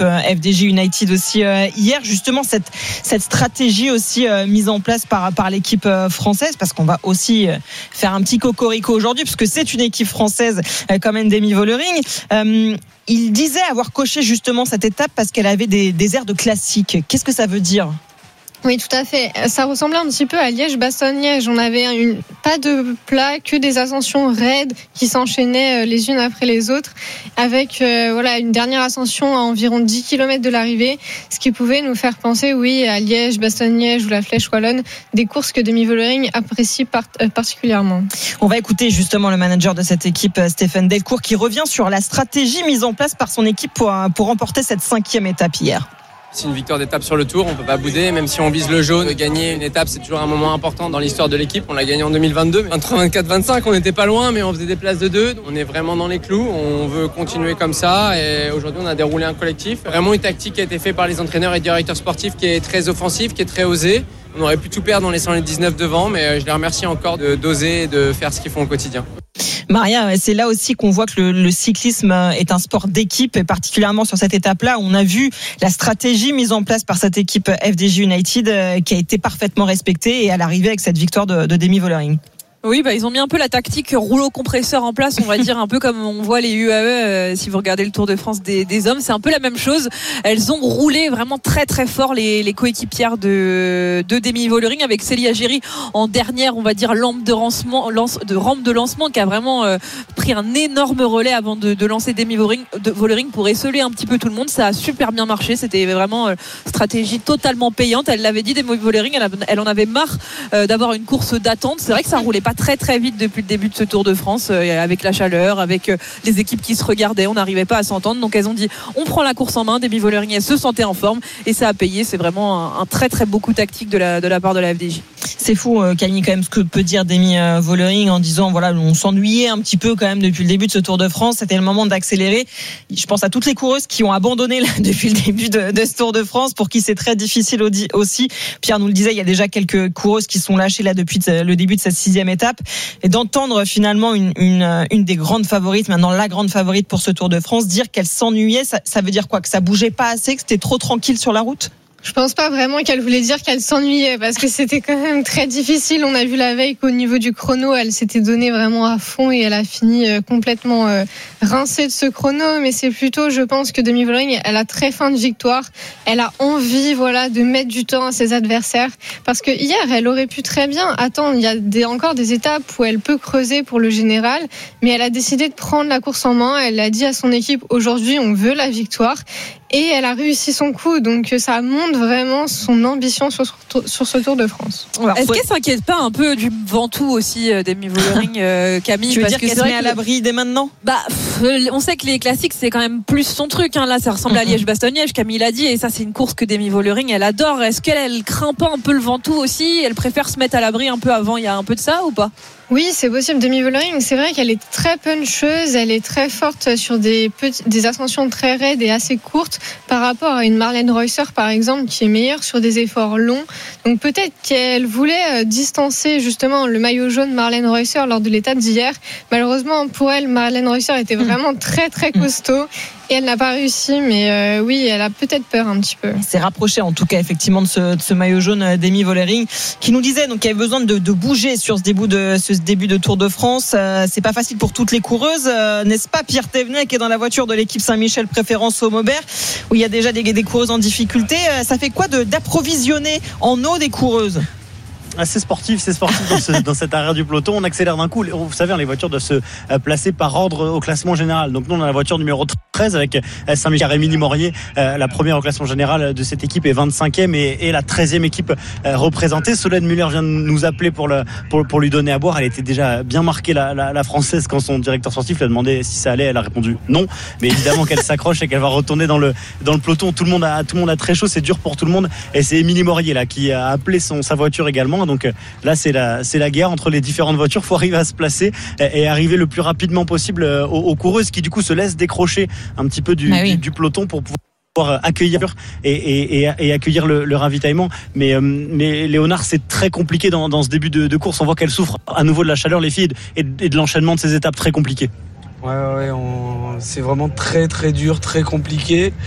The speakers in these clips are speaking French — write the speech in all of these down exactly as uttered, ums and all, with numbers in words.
F D J United aussi hier. Justement, cette, cette stratégie aussi mise en place par, par l'équipe française, parce qu'on va aussi faire un petit cocorico aujourd'hui, puisque c'est une équipe française comme Demi Vollering. Euh, il disait avoir coché justement cette étape parce qu'elle avait des, des airs de classique. Qu'est-ce que ça veut dire ? Oui, tout à fait. Ça ressemblait un petit peu à Liège-Bastogne-Liège. On avait une, pas de plat, que des ascensions raides qui s'enchaînaient les unes après les autres, avec euh, voilà une dernière ascension à environ dix kilomètres de l'arrivée, ce qui pouvait nous faire penser, oui, à Liège-Bastogne-Liège ou la Flèche Wallonne, des courses que Demi Vollering apprécie part, euh, particulièrement. On va écouter justement le manager de cette équipe, Stéphane Delcourt, qui revient sur la stratégie mise en place par son équipe pour, pour remporter cette cinquième étape hier. C'est une victoire d'étape sur le Tour, on ne peut pas bouder, même si on vise le jaune. Gagner une étape, c'est toujours un moment important dans l'histoire de l'équipe. On l'a gagné en deux mille vingt-deux, vingt-trois, vingt-quatre, vingt-cinq, on n'était pas loin, mais on faisait des places de deux. On est vraiment dans les clous, on veut continuer comme ça et aujourd'hui on a déroulé un collectif. Vraiment une tactique qui a été faite par les entraîneurs et directeurs sportifs qui est très offensive, qui est très osée. On aurait pu tout perdre en laissant les dix-neuf devant, mais je les remercie encore de d'oser et de faire ce qu'ils font au quotidien. Maria, c'est là aussi qu'on voit que le, le cyclisme est un sport d'équipe, et particulièrement sur cette étape-là, on a vu la stratégie mise en place par cette équipe F D J United qui a été parfaitement respectée et à l'arrivée avec cette victoire de, de Demi Vollering. Oui, bah ils ont mis un peu la tactique rouleau compresseur en place, on va dire un peu comme on voit les U A E euh, si vous regardez le Tour de France des, des hommes, c'est un peu la même chose. Elles ont roulé vraiment très très fort les, les coéquipières de, de Demi Vollering, avec Célia Géry en dernière, on va dire lampe de lancement, lance, de rampe de lancement, qui a vraiment euh, pris un énorme relais avant de, de lancer Demi Vollering, de Vollering pour esseler un petit peu tout le monde. Ça a super bien marché, c'était vraiment euh, stratégie totalement payante. Elle l'avait dit, Demi Vollering, elle, elle en avait marre euh, d'avoir une course d'attente. C'est vrai que ça roulait pas très très vite depuis le début de ce Tour de France, euh, avec la chaleur, avec euh, les équipes qui se regardaient, on n'arrivait pas à s'entendre, donc elles ont dit on prend la course en main. Demi Vollering, elle se sentait en forme et ça a payé. C'est vraiment un, un très très beau coup tactique de la, de la part de la F D J. C'est fou, euh, Camille, quand même, ce que peut dire Demi euh, Vollering en disant voilà, on s'ennuyait un petit peu quand même depuis le début de ce Tour de France, c'était le moment d'accélérer. Je pense à toutes les coureuses qui ont abandonné là, depuis le début de, de ce Tour de France, pour qui c'est très difficile aussi. Pierre nous le disait, il y a déjà quelques coureuses qui sont lâchées là depuis le début de cette sixième étape, et d'entendre finalement une, une, une des grandes favorites, maintenant la grande favorite pour ce Tour de France, dire qu'elle s'ennuyait, ça, ça veut dire quoi? Que ça bougeait pas assez, que c'était trop tranquille sur la route? Je pense pas vraiment qu'elle voulait dire qu'elle s'ennuyait, parce que c'était quand même très difficile. On a vu la veille qu'au niveau du chrono, elle s'était donnée vraiment à fond et elle a fini complètement rincée de ce chrono. Mais c'est plutôt, je pense que Demi Vollering, elle a très faim de victoire. Elle a envie, voilà, de mettre du temps à ses adversaires. Parce que hier, elle aurait pu très bien attendre. Il y a des, encore des étapes où elle peut creuser pour le général, mais elle a décidé de prendre la course en main. Elle a dit à son équipe, aujourd'hui, on veut la victoire. Et elle a réussi son coup, donc ça montre vraiment son ambition sur, sur ce Tour de France. Alors, est-ce qu'elle s'inquiète pas un peu du Ventoux aussi, Demi Vollering, euh, Camille? Tu veux parce dire que qu'elle se met à l'abri dès maintenant? Bah, pff, on sait que les classiques c'est quand même plus son truc. Hein. Là, ça ressemble à Liège-Bastogne-Liège, Camille l'a dit, et ça c'est une course que Demi Vollering elle adore. Est-ce qu'elle elle craint pas un peu le Ventoux aussi? Elle préfère se mettre à l'abri un peu avant? Il y a un peu de ça ou pas? Oui, c'est possible. Demi Vollering, c'est vrai qu'elle est très puncheuse, elle est très forte sur des petits, des ascensions très raides et assez courtes par rapport à une Marlène Reusser par exemple qui est meilleure sur des efforts longs. Donc peut-être qu'elle voulait distancer justement le maillot jaune Marlène Reusser lors de l'étape d'hier. Malheureusement pour elle, Marlène Reusser était vraiment très très costaud. Et elle n'a pas réussi, mais euh, oui, elle a peut-être peur un petit peu. C'est rapproché en tout cas effectivement de ce, de ce maillot jaune Demi Vollering, qui nous disait donc qu'il y avait besoin de, de bouger sur ce début de ce début de Tour de France. Euh, c'est pas facile pour toutes les coureuses, euh, n'est-ce pas, Pierre Thévenet, qui est dans la voiture de l'équipe Saint-Michel Préférence au Maubert, où il y a déjà des, des coureuses en difficulté. Euh, ça fait quoi de, d'approvisionner en eau des coureuses? Assez sportif, c'est sportif dans, ce, dans cette arrière du peloton. On accélère d'un coup. Vous savez, les voitures doivent se placer par ordre au classement général. Donc nous, on a la voiture numéro treize avec Saint-Michel Rémy Morier, la première au classement général de cette équipe, est vingt-cinquième et, et la treizième équipe représentée. Solène Muller vient de nous appeler pour, le, pour, pour lui donner à boire. Elle était déjà bien marquée, la, la, la française, quand son directeur sportif lui a demandé si ça allait. Elle a répondu non. Mais évidemment qu'elle s'accroche et qu'elle va retourner dans le, dans le peloton. Tout le monde a, tout le monde a très chaud. C'est dur pour tout le monde. Et c'est Émilie Morier là qui a appelé son, sa voiture également. Donc là c'est la, c'est la guerre entre les différentes voitures. Il faut arriver à se placer et arriver le plus rapidement possible aux, aux coureuses qui du coup se laissent décrocher un petit peu du, bah oui. du, du peloton pour pouvoir accueillir et, et, et, et accueillir le, le ravitaillement. Mais, mais Léonard, c'est très compliqué dans, dans ce début de, de course. On voit qu'elle souffre à nouveau de la chaleur, les filles, et de, et de l'enchaînement de ces étapes très compliquées. Ouais, ouais, on... c'est vraiment très très dur, très compliqué.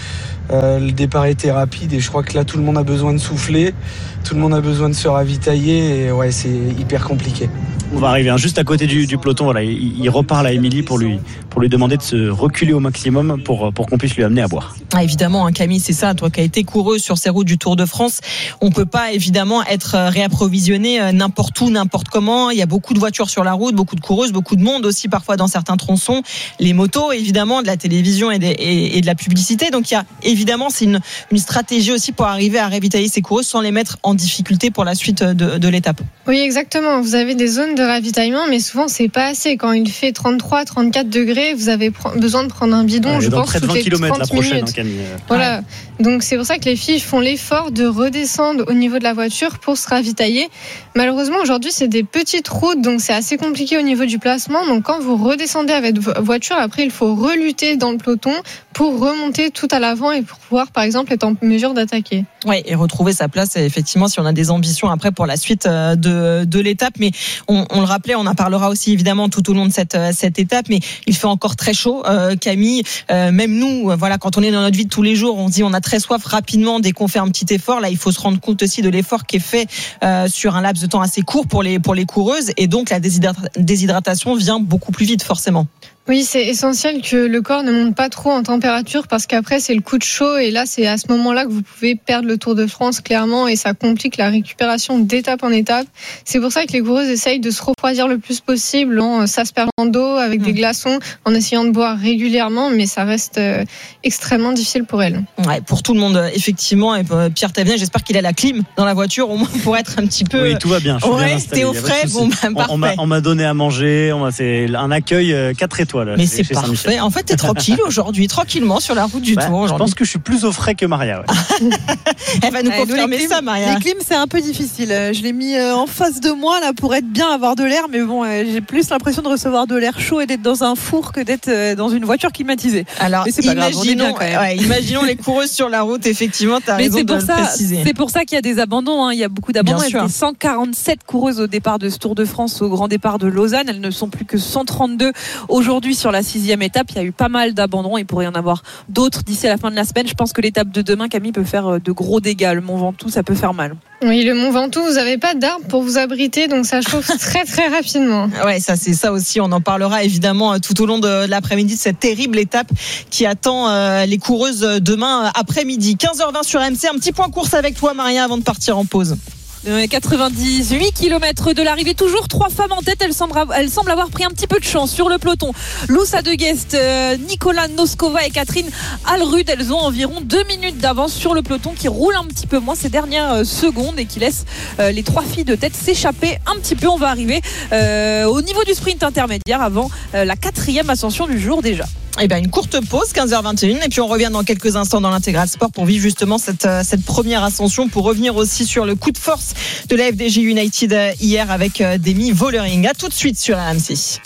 Euh, le départ était rapide et je crois que là tout le monde a besoin de souffler, tout le monde a besoin de se ravitailler et ouais, c'est hyper compliqué. On va arriver hein, juste à côté du, du peloton. Voilà, il, il reparle à Émilie pour lui, pour lui demander de se reculer au maximum pour, pour qu'on puisse lui amener à boire. Ah, évidemment, hein, Camille, c'est ça. Toi qui as été coureuse sur ces routes du Tour de France, on peut pas évidemment être réapprovisionné n'importe où, n'importe comment. Il y a beaucoup de voitures sur la route, beaucoup de coureuses, beaucoup de monde aussi parfois dans certains tronçons. Les motos, évidemment, de la télévision et, des, et, et de la publicité. Donc il y a évidemment, c'est une, une stratégie aussi pour arriver à ravitailler ces coureuses sans les mettre en difficulté pour la suite de, de l'étape. Oui, exactement. Vous avez des zones de ravitaillement, mais souvent c'est pas assez. Quand il fait trente-trois, trente-quatre degrés, vous avez pr- besoin de prendre un bidon, ouais, je dans pense, près de vingt kilomètres la prochaine, hein, Camille. Voilà. Donc c'est pour ça que les filles font l'effort de redescendre au niveau de la voiture pour se ravitailler. Malheureusement, aujourd'hui, c'est des petites routes, donc c'est assez compliqué au niveau du placement. Donc quand vous redescendez avec votre voiture, après il faut relutter dans le peloton pour remonter tout à l'avant et pour pouvoir, par exemple, être en mesure d'attaquer. Oui, et retrouver sa place, effectivement, si on a des ambitions après pour la suite de, de l'étape. Mais on, on le rappelait, on en parlera aussi évidemment tout au long de cette, cette étape, mais il fait encore très chaud, euh, Camille. Euh, même nous, voilà, quand on est dans notre vie de tous les jours, on se dit on a très soif rapidement dès qu'on fait un petit effort. Là, il faut se rendre compte aussi de l'effort qui est fait euh, sur un laps de temps assez court pour les, pour les coureuses. Et donc, la déshydra- déshydratation vient beaucoup plus vite, forcément. Oui, c'est essentiel que le corps ne monte pas trop en température parce qu'après c'est le coup de chaud et là c'est à ce moment-là que vous pouvez perdre le Tour de France clairement et ça complique la récupération d'étape en étape. C'est pour ça que les coureuses essayent de se refroidir le plus possible en s'aspergeant d'eau avec mmh. des glaçons, en essayant de boire régulièrement, mais ça reste euh, extrêmement difficile pour elles. Ouais, pour tout le monde effectivement. Et euh, Pierre Thévenin, j'espère qu'il a la clim dans la voiture au moins pour être un petit peu. Oui, tout va bien. Je suis ouais, bien installé. T'es au frais, bon bah, on, parfait. On m'a, on m'a donné à manger. On m'a fait un accueil euh, quatre étoiles. Mais c'est parfait. En fait, t'es tranquille aujourd'hui, tranquillement sur la route du bah, Tour. Aujourd'hui. Je pense que je suis plus au frais que Maria. Ouais. Elle va nous Allez, confirmer nous, ça, Maria. Les clims, c'est un peu difficile. Je l'ai mis en face de moi là pour être bien, avoir de l'air, mais bon, j'ai plus l'impression de recevoir de l'air chaud et d'être dans un four que d'être dans une voiture climatisée. Alors, mais c'est pas grave, on est bien quand même. Ouais, imaginons les coureuses sur la route. Effectivement, t'as mais raison c'est de pour le ça, préciser. C'est pour ça qu'il y a des abandons. Hein. Il y a beaucoup d'abandons. Il y a cent quarante-sept coureuses au départ de ce Tour de France, au grand départ de Lausanne. Elles ne sont plus que cent trente-deux aujourd'hui sur la sixième étape. Il y a eu pas mal d'abandons. Il pourrait y en avoir d'autres d'ici à la fin de la semaine. Je pense que l'étape de demain, Camille, peut faire de gros dégâts. Le Mont Ventoux, ça peut faire mal. Oui, le Mont Ventoux, vous n'avez pas d'arbres pour vous abriter, donc ça chauffe très très rapidement. Ouais, ça c'est ça aussi. On en parlera évidemment tout au long de l'après-midi de cette terrible étape qui attend euh, les coureuses demain après-midi. quinze heures vingt sur R M C. Un petit point course avec toi, Maria, avant de partir en pause. quatre-vingt-dix-huit kilomètres de l'arrivée, toujours trois femmes en tête. Elles semblent, elles semblent avoir pris un petit peu de chance sur le peloton. Loussa de Guest, euh, Nicolas Noskova et Catherine Alrud, elles ont environ deux minutes d'avance sur le peloton qui roule un petit peu moins ces dernières secondes et qui laisse euh, les trois filles de tête s'échapper un petit peu. On va arriver euh, au niveau du sprint intermédiaire avant euh, la quatrième ascension du jour déjà. Eh bien, une courte pause, quinze heures vingt et une, et puis on revient dans quelques instants dans l'Intégral Sport pour vivre justement cette, cette première ascension, pour revenir aussi sur le coup de force de la F D J United hier avec Demi Vollering. À tout de suite sur R M C.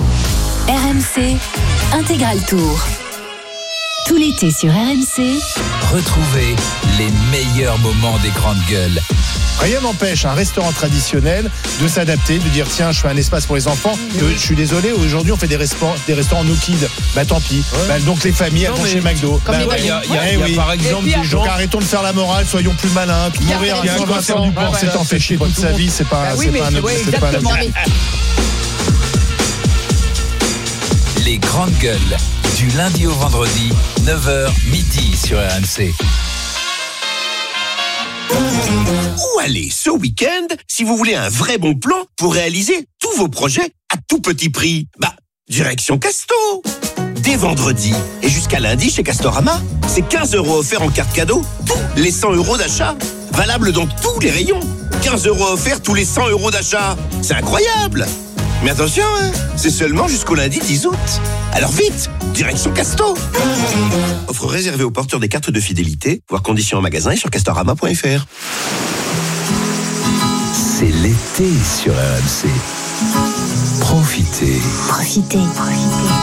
R M C Intégral Tour. Tout l'été sur R M C. Retrouvez les meilleurs moments des grandes gueules. Rien n'empêche un restaurant traditionnel de s'adapter, de dire tiens, je fais un espace pour les enfants. Que, je suis désolé, aujourd'hui on fait des restaurants, des restaurants no kids. Bah tant pis. Ouais. Bah, donc les familles elles vont chez McDo. Bah, il bah, y a, y a, y a par exemple des gens. Donc arrêtons de faire la morale, soyons plus malins. Mourir à cent vingt ans du port, c'est en fait chier toute sa vie, c'est pas, c'est pas un objectif. C'est pas un objectif. Les grandes gueules, du lundi au vendredi, neuf heures midi sur R M C. Où aller ce week-end si vous voulez un vrai bon plan pour réaliser tous vos projets à tout petit prix? Bah, direction Casto. Dès vendredi et jusqu'à lundi chez Castorama, c'est quinze euros offerts en carte cadeau, tous les cent euros d'achat. Valable dans tous les rayons. quinze euros offerts tous les cent euros d'achat. C'est incroyable! Mais attention, hein, c'est seulement jusqu'au lundi dix août. Alors vite, direction Casto. Offre réservée aux porteurs des cartes de fidélité, voire conditions en magasin et sur castorama point f r. C'est l'été sur R M C. Profitez. Profitez. Profitez.